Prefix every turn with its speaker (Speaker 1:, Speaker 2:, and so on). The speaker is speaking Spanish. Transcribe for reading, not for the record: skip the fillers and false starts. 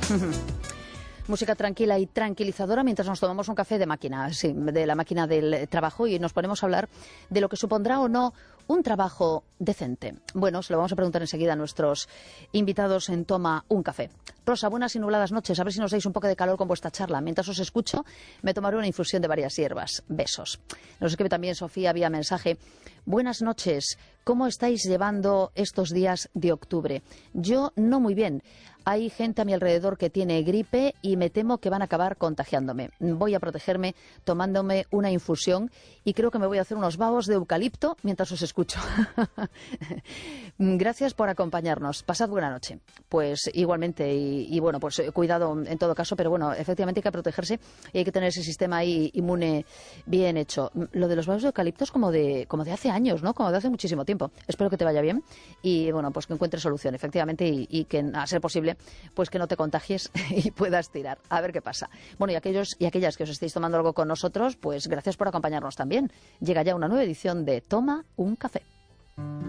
Speaker 1: Música tranquila y tranquilizadora mientras nos tomamos un café de máquina, sí, de la máquina del trabajo, y nos ponemos a hablar de lo que supondrá o no un trabajo decente. Bueno, se lo vamos a preguntar enseguida a nuestros invitados en Toma un Café. Rosa, buenas y nubladas noches. A ver si nos dais un poco de calor con vuestra charla. Mientras os escucho, me tomaré una infusión de varias hierbas. Besos. Nos escribe también Sofía vía mensaje. Buenas noches. ¿Cómo estáis llevando estos días de octubre? Yo no muy bien. Hay gente a mi alrededor que tiene gripe y me temo que van a acabar contagiándome. Voy a protegerme tomándome una infusión y creo que me voy a hacer unos babos de eucalipto mientras os escucho. Gracias por acompañarnos. Pasad buena noche. Pues igualmente, y bueno, pues cuidado en todo caso, pero bueno, efectivamente hay que protegerse y hay que tener ese sistema ahí inmune bien hecho. Lo de los babos de eucalipto es como de hace años, ¿no? Como de hace muchísimo tiempo. Espero que te vaya bien y bueno, pues que encuentres solución, efectivamente, y que a ser posible pues que no te contagies y puedas tirar. A ver qué pasa. Bueno, y aquellos y aquellas que os estéis tomando algo con nosotros, pues gracias por acompañarnos también. Llega ya una nueva edición de Toma un Café.